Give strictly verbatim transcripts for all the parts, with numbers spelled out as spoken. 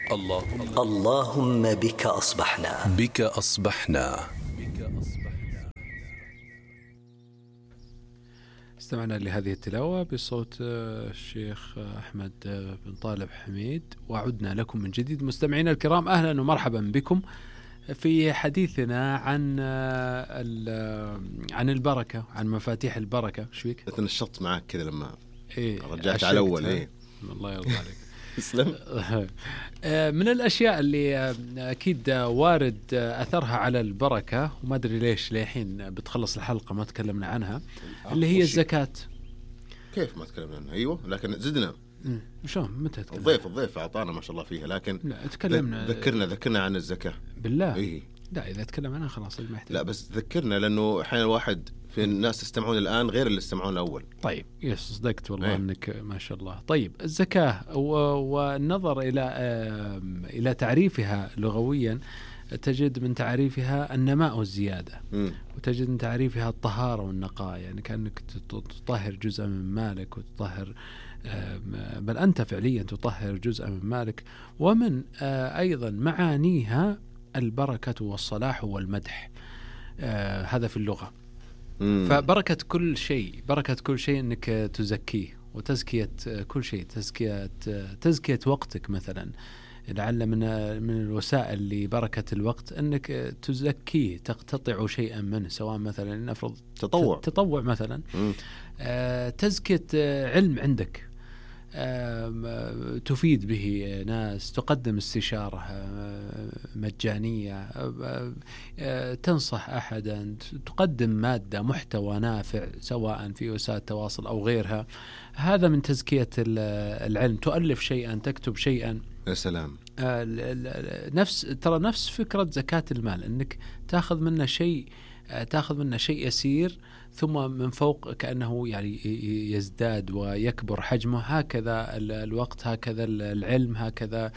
اللهم اللهم بك أصبحنا بك أصبحنا. استمعنا لهذه التلاوة بصوت الشيخ أحمد بن طالب حميد، وعدنا لكم من جديد مستمعينا الكرام. أهلا ومرحبا بكم في حديثنا عن عن البركة، عن مفاتيح البركة. شو فيك؟ تنشطت معك كذا لما إيه رجعت على الأول. إيه الله يرضى عليك. اسلم. من الأشياء اللي أكيد وارد أثرها على البركة، وما أدري ليش للحين بتخلص الحلقة ما تكلمنا عنها، اللي هي الزكاة. كيف ما تكلمنا عنها؟ أيوة، لكن زدنا. شلون متى تكلمنا؟ الضيف الضيف أعطانا ما شاء الله فيها، لكن لا تكلمنا. ذكرنا ذكرنا عن الزكاة بالله. إيه؟ لا إذا تكلم عنها خلاص ما يحتاج. لا بس ذكرنا، لأنه أحيانا واحد في الناس يستمعون الآن غير اللي استمعون الأول. طيب يس صدقت والله. أيه. أنك ما شاء الله. طيب الزكاة والنظر إلى إلى تعريفها لغويا، تجد من تعريفها النماء والزيادة، م. وتجد من تعريفها الطهارة والنقاء، يعني كأنك تطهر جزء من مالك وتطهر، بل أنت فعليا تطهر جزء من مالك. ومن أيضا معانيها البركة والصلاح والمدح، هذا في اللغة. مم. فبركة كل شيء، بركة كل شيء أنك تزكيه، وتزكية كل شيء، تزكية تزكية وقتك مثلا. لعل من من الوسائل لبركة الوقت أنك تزكيه، تقتطع شيئا منه، سواء مثلا نفرض تطوع تطوع مثلا. آه تزكية علم عندك، تفيد به ناس، تقدم استشارة مجانية، تنصح أحدا، تقدم مادة محتوى نافع سواء في وسائل التواصل أو غيرها. هذا من تزكية العلم. تؤلف شيئا، تكتب شيئا. يا سلام. نفس ترى نفس فكرة زكاة المال، أنك تأخذ منه شيء، تأخذ منه شيء يسير، ثم من فوق كأنه يعني يزداد ويكبر حجمه. هكذا الوقت، هكذا العلم، هكذا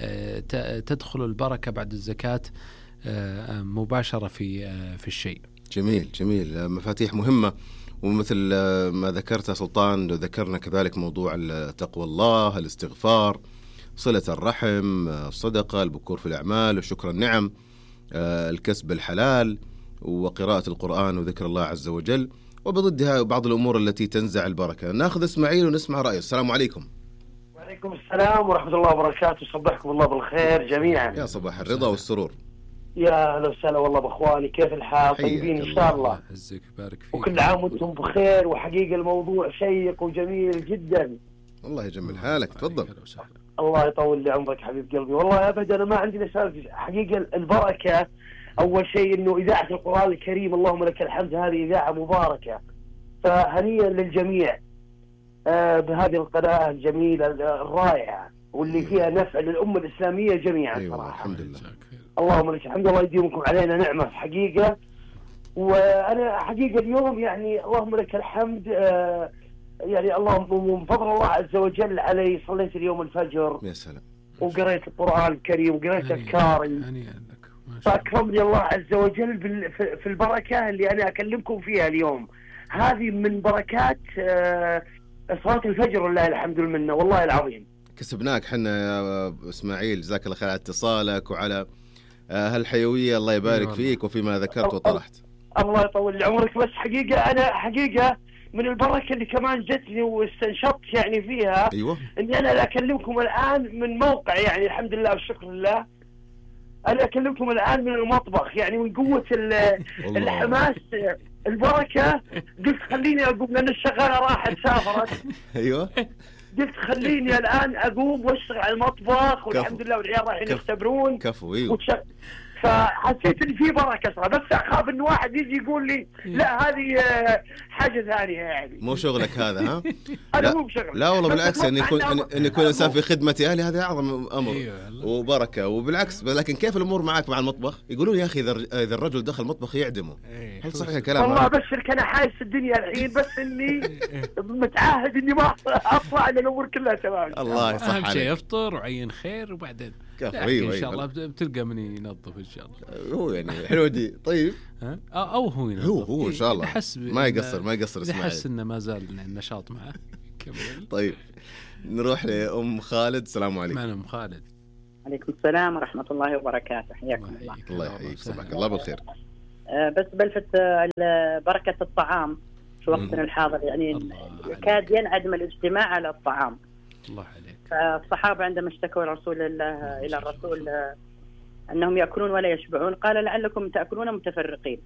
تدخل البركة بعد الزكاة مباشرة في في الشيء. جميل جميل. مفاتيح مهمة، ومثل ما ذكرت سلطان ذكرنا كذلك موضوع تقوى الله، الاستغفار، صلة الرحم، الصدقة، البكور في الأعمال، وشكر النعم، الكسب الحلال، وقراءة القرآن وذكر الله عز وجل، وبضدها بعض الأمور التي تنزع البركة. ناخذ إسماعيل ونسمع رأيه. السلام عليكم. وعليكم السلام ورحمة الله وبركاته. صبحكم الله بالخير جميعا. يا صباح الرضا والسرور. يا أهلا وسهلا والله بأخواني، كيف الحال؟ طيبين إن شاء الله. وكل عام وأنتم بخير. وحقيقة الموضوع شيق وجميل جدا. الله يجمل حالك. تفضل. الله يطول لي عمرك حبيب قلبي. والله أبدا أنا ما عندي سؤال. حقيقة البركة أول شيء إنه إذاعة القرآن الكريم اللهم لك الحمد، هذه إذاعة مباركة، فهنيئا للجميع آه بهذه القناة الجميلة الرائعة، واللي فيها نفع للأمة الإسلامية جميعا. أيوة صراحة الحمد لله. اللهم لك الحمد. الله يديمكم علينا نعمة في حقيقة. وأنا حقيقة اليوم يعني اللهم لك الحمد، آه يعني اللهم من فضل الله عز وجل علي صليت اليوم الفجر. يا سلام. وقريت القرآن الكريم وقريت أذكاري، فأكرمني الله عز وجل في البركة اللي أنا أكلمكم فيها اليوم. هذه من بركات صلاة الفجر لله الحمد لله والله العظيم. كسبناك حنا يا إسماعيل، جزاك الله خير على اتصالك وعلى هالحيوية. الله يبارك فيك وفيما ذكرت وطرحت. الله يطول لي عمرك. بس حقيقة أنا حقيقة من البركة اللي كمان جتني واستنشطت يعني فيها. أيوة. إني أنا أكلمكم الآن من موقع يعني الحمد لله والشكر لله. أنا أكلمكم الآن من المطبخ، يعني من قوة الحماس البركة. قلت خليني أقوم لأن الشغالة راحت سافرت. أيوة. قلت خليني الآن أقوم واشتغل على المطبخ، والحمد لله والعيال رايحين يختبرون. كفو. أيوة. وتش... فحسيت إن في بركة صراحة، بس أخاف إن واحد يجي يقول لي لا هذه حاجة ثانية يعني. مو شغلك هذا ها؟ أنا مو بشغل. لا والله بالعكس، إن يكون إن يكون إنسان في خدمة أهله هذا أعظم أمر وبركة. وبالعكس لكن كيف الأمور معك مع المطبخ؟ يقولون يا أخي إذا إذا الرجل دخل المطبخ يعدمه. هل صحيح الكلام؟ والله أبشرك أنا حايس الدنيا الحين، بس إني متعاهد إني ما أطلع إلى الأمور كلها تمام. الله يصح عليك. أهم شيء يفطر وعين خير وبعدين أيوة إن شاء الله بتلقى من ينظف إن شاء الله. هو يعني حلو دي. طيب ها أو هو ينظف. هو هو إن شاء الله ما يقصر ما يقصر إذا إسماعيل. حس إنه ما زال النشاط معه. طيب نروح لأم خالد. السلام عليكم. معنا أم خالد. عليكم السلام ورحمة الله وبركاته. حياكم الله. الله يحييك، صباحك الله بالخير. أه بس بلفت أه بركة الطعام في وقتنا الحاضر، يعني كاد ينعدم الاجتماع على الطعام. الله عليك. فالصحابة عندما اشتكوا رسول الله إلى الرسول أه أنهم يأكلون ولا يشبعون، قال لعلكم تأكلون متفرقين.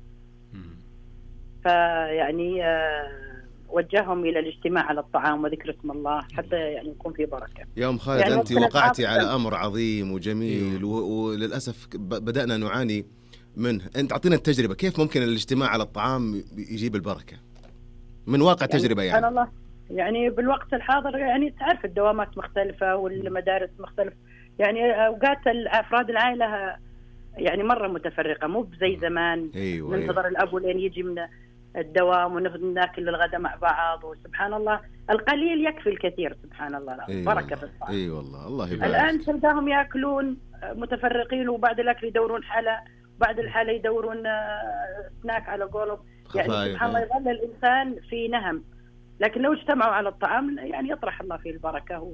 فيعني أه وجههم إلى الاجتماع على الطعام وذكر اسم الله حتى يعني يكون في بركة. يا أم خالد يعني أنت وقعتي على أمر عظيم وجميل، وللأسف بدأنا نعاني منه. أنت أعطينا التجربة، كيف ممكن الاجتماع على الطعام يجيب البركة من واقع يعني تجربة؟ يعني سبحان الله، يعني بالوقت الحاضر يعني تعرف الدوامات مختلفة والمدارس مختلفة، يعني أوقات أفراد العائلة يعني مرة متفرقة، مو زي زمان. أيوة ننتظر أيوة. الأب لين يجي من الدوام وناكل الغداء مع بعض، وسبحان الله القليل يكفي الكثير. سبحان الله أيوة بركة في الطعام. اي أيوة والله الله يبارك. الآن تلقاهم يأكلون متفرقين، وبعد الأكل يدورون حلا، بعد الحلا يدورون سناك على قولهم. يعني سبحان الله يظل الإنسان في نهم، لكن لو اجتمعوا على الطعام يعني يطرح الله فيه البركة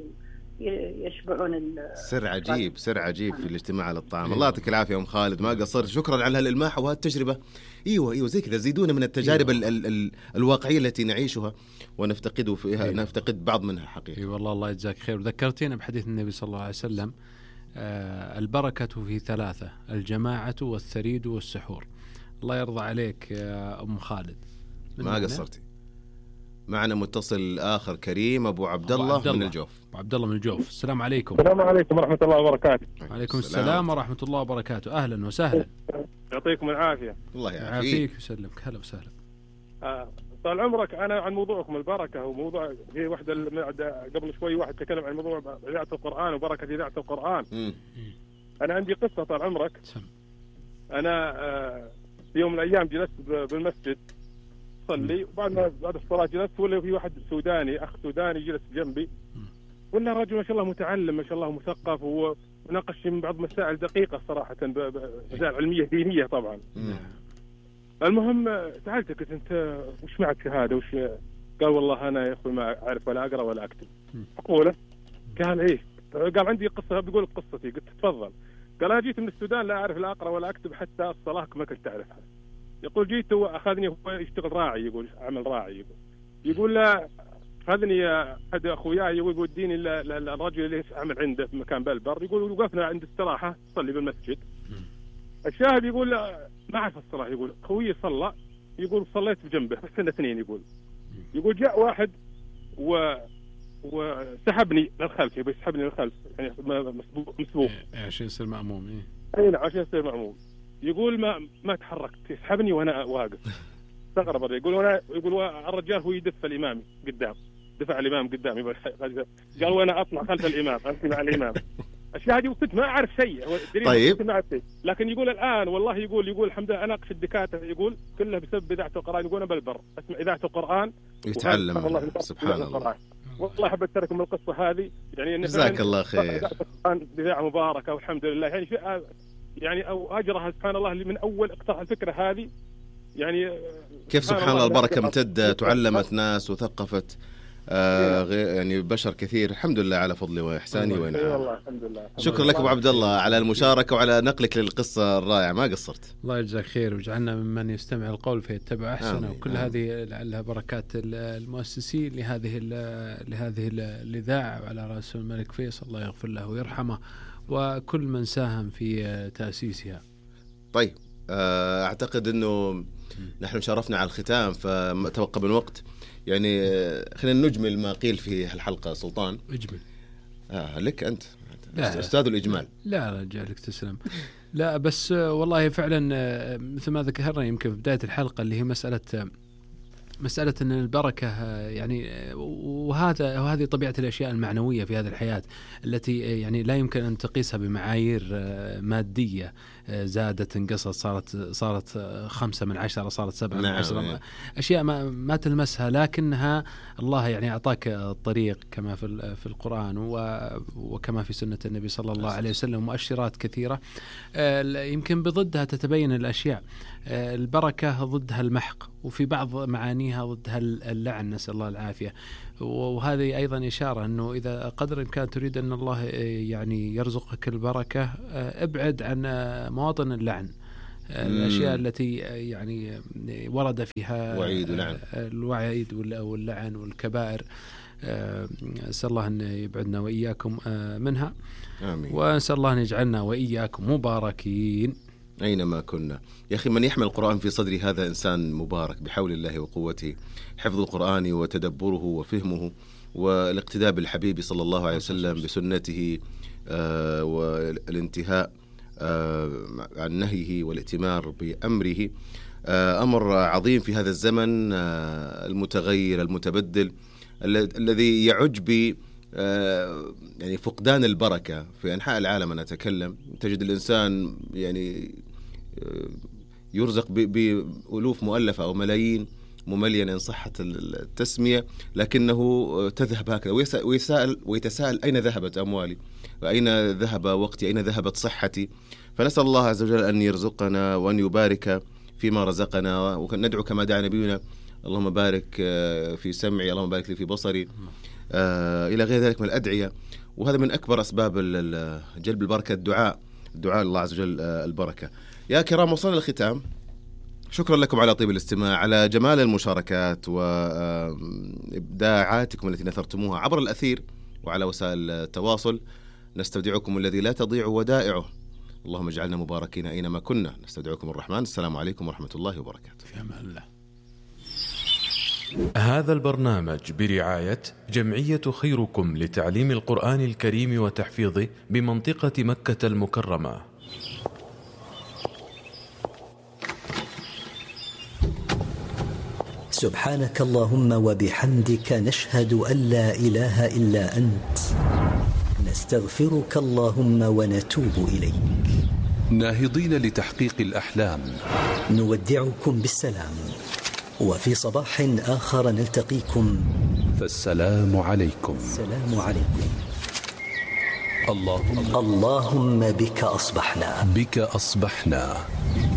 ويشبعون. سر عجيب، سر عجيب في الاجتماع على الطعام. الله يعطيك العافية أم خالد، ما قصرت. شكرا على هالإلماح وهالتجربة. ايوه ايوه زي كذا، زيدونا من التجارب أيوة. ال ال الواقعيه التي نعيشها ونفتقد فيها أيوة. نفتقد بعض منها حقيقه. اي أيوة والله الله يجزاك خير. ذكرتينا بحديث النبي صلى الله عليه وسلم، آه البركه في ثلاثه: الجماعه والثريد والسحور. الله يرضى عليك يا ام خالد، ما قصرتي. معنا متصل اخر كريم، ابو عبد الله من الجوف. ابو عبد الله من الجوف، السلام عليكم. السلام عليكم ورحمه الله وبركاته. وعليكم السلام ورحمه الله وبركاته. اهلا وسهلا. يعطيكم العافيه. الله يعافيك ويسلمك. هلا وسهلا. آه. طال عمرك. انا عن موضوعكم البركه، وموضوع في واحده قبل شوي واحد تكلم عن موضوع اذاعه القران وبركه اذاعه القران. م. انا عندي قصه طال عمرك. سم. انا آه في يوم من الايام جلست بالمسجد صلي، وبعد ما بعد الصلاه جلست، ولا في واحد سوداني، اخ سوداني جلس جنبي، ولا رجل ما شاء الله متعلم ما شاء الله مثقف، وناقش من بعض مسائل دقيقه صراحه، مسائل علميه دينيه طبعا. م. المهم سألته قلت انت وش معك شهاده وش؟ قال والله انا يا اخوي ما اعرف ولا اقرا ولا اكتب. اقوله قال ايه؟ قال عندي قصه بقول قصتي. قلت تفضل. قال انا جيت من السودان لا اعرف لا اقرا ولا اكتب، حتى الصلاه ما كنت اعرفها. يقول جيت واخذني هو يشتغل راعي، يقول عمل راعي، يقول يقول لا اخذني احد اخوياي يقول يوديني الرجل اللي عمل عنده في مكان بالبر، يقول وقفنا عند استراحه نصلي بالمسجد. الشاهد يقول ما أعرف الصلاة، يقول خوي صلى، يقول صليت بجنبه بس احنا اثنين. يقول يقول جاء واحد و وسحبني للخلف، يبي يسحبني للخلف يعني مسبوق مسبوق عشان يصير مأموم. ايه اي نعم عشان يصير مأموم. يقول ما ما تحركت، يسحبني وانا واقف. استغرب. يقول وانا يقول الرجال هو يدف الامام قدام، دفع الامام قدامي، قال وانا اطلع خلف الامام امشي مع الامام. الشاهد وكنت ما أعرف شيء. طيب. ما أعرف شيء. لكن يقول الآن والله يقول يقول الحمد لله أناقش الدكاترة، يقول كلها بسبب إذاعة القرآن. يقول أنا بالبر أسمع إذاعة القرآن يتعلم الله. سبحان الله. والله حبيت أتركم القصة هذه، يعني جزاك الله خير. إذاعة مباركة والحمد لله، يعني شيء يعني أو أجرها سبحان الله اللي من أول اقترح الفكرة هذه. يعني كيف سبحان الله البركة امتدت وعلمت ناس وثقفت آه يعني بشر كثير. الحمد لله على فضله وإحسانه وإنعامه. والله الحمد لله. شكرا لك أبو عبد الله على المشاركة وعلى نقلك للقصة الرائعة، ما قصرت. الله يجزاك خير وجعلنا ممن يستمع القول فيتبع أحسنه. وكل آمين. هذه لعلها بركات المؤسسين لهذه لهذه الإذاعة وعلى رأس الملك فيصل الله يغفر له ويرحمه وكل من ساهم في تأسيسها. طيب أعتقد أنه نحن شرفنا على الختام، فتوقع بالوقت يعني خلينا نجمل ما قيل في الحلقة. سلطان اجمل. آه لك أنت أستاذ الإجمال. لا لا رجالك تسلم. لا بس والله فعلا مثل ما ذكرنا يمكن في بداية الحلقة اللي هي مسألة مسألة أن البركة يعني وهذا وهذه طبيعة الأشياء المعنوية في هذه الحياة التي يعني لا يمكن أن تقيسها بمعايير مادية زادت انقصت صارت صارت خمسة من عشرة صارت سبعة من عشرة، أشياء ما ما تلمسها، لكنها الله يعني أعطاك الطريق كما في في القرآن وكما في سنة النبي صلى الله عليه وسلم، مؤشرات كثيرة يمكن بضدها تتبين الأشياء. البركة ضدها المحق، وفي بعض معانيها ضدها اللعن، نسأل الله العافية. وهذه أيضا إشارة أنه إذا قدر الإمكان تريد أن الله يعني يرزقك البركة، ابعد عن مواطن اللعن، الأشياء التي يعني ورد فيها وعيد ولعن الوعيد واللعن والكبائر. أسأل الله أن يبعدنا وإياكم منها. آمين. وأسأل الله أن يجعلنا وإياكم مباركين أينما كنا. يا أخي من يحمل القرآن في صدره هذا إنسان مبارك بحول الله وقوته. حفظ القرآن وتدبره وفهمه والاقتداء بالحبيب صلى الله عليه وسلم بسنته، آه والانتهاء آه عن نهيه والائتمار بأمره، آه أمر عظيم في هذا الزمن آه المتغير المتبدل الذي يعج ب آه يعني فقدان البركة في أنحاء العالم. أنا أتكلم تجد الإنسان يعني آه يرزق بألوف مؤلفة أو ملايين ممليا إن صحت التسمية، لكنه تذهب هكذا ويسأل ويتساءل أين ذهبت أموالي وأين ذهب وقتي، أين ذهبت صحتي. فنسأل الله عز وجل أن يرزقنا وأن يبارك فيما رزقنا، وندعو كما دعا نبينا اللهم بارك في سمعي، اللهم بارك لي في بصري، آه إلى غير ذلك من الأدعية. وهذا من أكبر أسباب جلب البركة، الدعاء الدعاء الله عز وجل البركة. يا كرام وصلنا للختام، شكرا لكم على طيب الاستماع، على جمال المشاركات وإبداعاتكم التي نثرتموها عبر الأثير وعلى وسائل التواصل. نستودعكم الذي لا تضيع ودائعه، اللهم اجعلنا مباركين أينما كنا. نستودعكم الرحمن، السلام عليكم ورحمة الله وبركاته. في أمان الله. هذا البرنامج برعاية جمعية خيركم لتعليم القرآن الكريم وتحفيظه بمنطقة مكة المكرمة. سبحانك اللهم وبحمدك، نشهد أن لا إله إلا أنت، نستغفرك اللهم ونتوب إليك. ناهضين لتحقيق الأحلام، نودعكم بالسلام، وفي صباح آخر نلتقيكم، فالسلام عليكم. السلام عليكم. اللهم اللهم بك أصبحنا بك أصبحنا